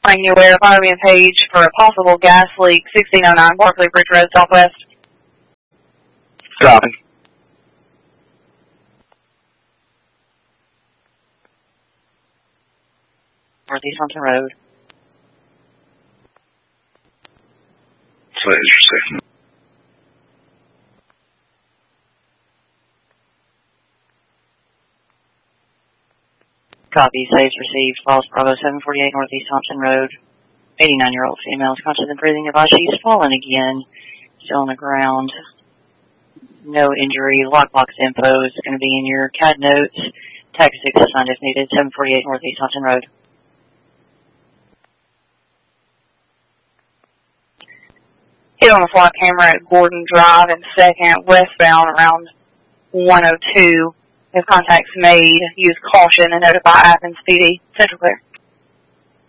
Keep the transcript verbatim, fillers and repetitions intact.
Finding your way to follow me on page for a possible gas leak, sixteen oh nine Barclay Bridge Road, Southwest. Copy. Northeast Hampton Road. Please receive. Copy. Saves received. Falls Bravo seven forty-eight Northeast Thompson Road. eighty-nine-year-old female is conscious and breathing. Advice she's fallen again. Still on the ground. No injury. Lockbox info is going to be in your C A D notes. Text six assigned if needed. seven forty-eight Northeast Thompson Road. Hit on a flight camera at Gordon Drive and second westbound around one oh two. If contact's made, use caution and notify Athens P D. Central clear.